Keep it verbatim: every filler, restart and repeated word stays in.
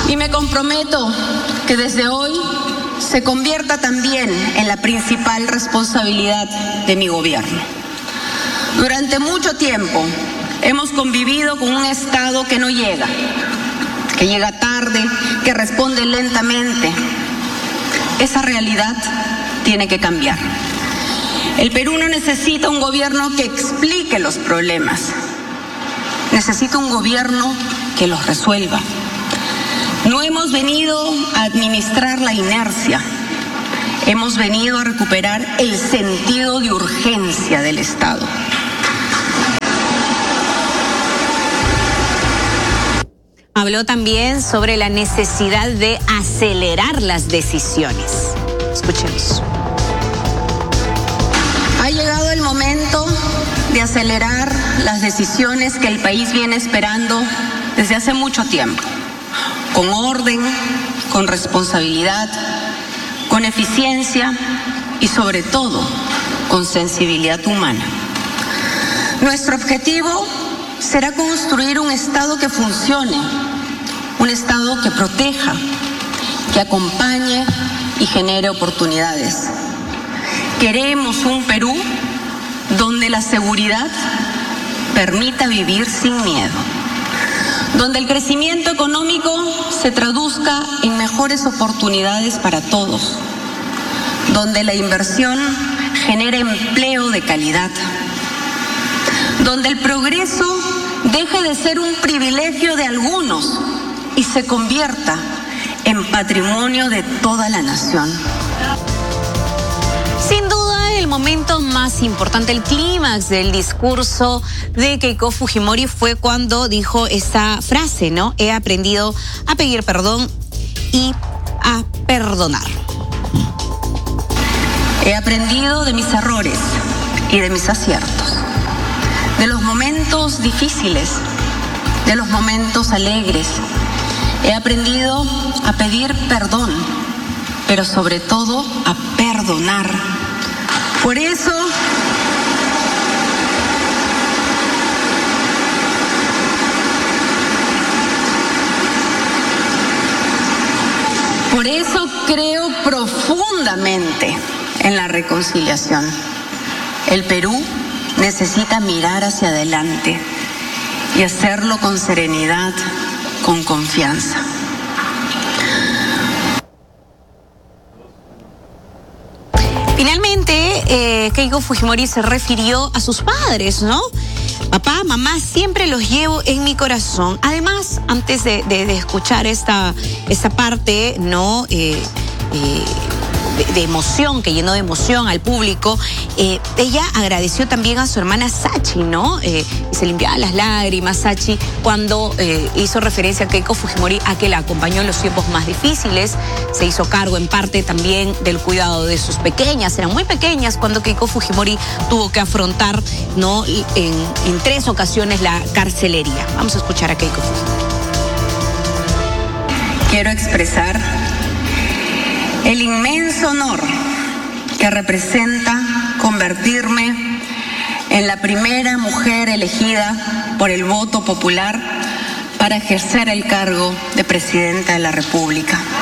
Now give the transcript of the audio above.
Y me comprometo que desde hoy se convierta también en la principal responsabilidad de mi gobierno. Durante mucho tiempo hemos convivido con un Estado que no llega, que llega tarde, que responde lentamente. Esa realidad tiene que cambiar. El Perú no necesita un gobierno que explique los problemas. Necesita un gobierno que los resuelva. No hemos venido a administrar la inercia. Hemos venido a recuperar el sentido de urgencia del Estado. Habló también sobre la necesidad de acelerar las decisiones. Escuchemos. Ha llegado el momento de acelerar las decisiones que el país viene esperando desde hace mucho tiempo, con orden, con responsabilidad, con eficiencia y sobre todo con sensibilidad humana. Nuestro objetivo será construir un Estado que funcione, un Estado que proteja, que acompañe y genere oportunidades. Queremos un Perú donde la seguridad permita vivir sin miedo, donde el crecimiento económico se traduzca en mejores oportunidades para todos, donde la inversión genere empleo de calidad, donde el progreso deje de ser un privilegio de algunos y se convierta en patrimonio de toda la nación. Sin duda, el momento más importante, el clímax del discurso de Keiko Fujimori fue cuando dijo esa frase, ¿no? He aprendido a pedir perdón y a perdonar. He aprendido de mis errores y de mis aciertos, de los momentos difíciles, de los momentos alegres. He aprendido a pedir perdón, pero sobre todo a perdonar. Por eso, por eso creo profundamente en la reconciliación. El Perú necesita mirar hacia adelante y hacerlo con serenidad, con confianza. Finalmente, eh, Keiko Fujimori se refirió a sus padres, ¿no? Papá, mamá, siempre los llevo en mi corazón. Además, antes de, de, de escuchar esta, esta parte, ¿no? Eh, eh, de, de emoción, que llenó de emoción al público, eh, ella agradeció también a su hermana Sachi, ¿no? Eh, y se limpiaba las lágrimas, Sachi, cuando eh, hizo referencia a Keiko Fujimori, a que la acompañó en los tiempos más difíciles. Se hizo cargo en parte también del cuidado de sus pequeñas, eran muy pequeñas cuando Keiko Fujimori tuvo que afrontar, ¿no? en, en tres ocasiones la carcelería. Vamos a escuchar a Keiko Fujimori. Quiero expresar el inmenso honor que representa convertirme en la primera mujer elegida por el voto popular para ejercer el cargo de Presidenta de la República.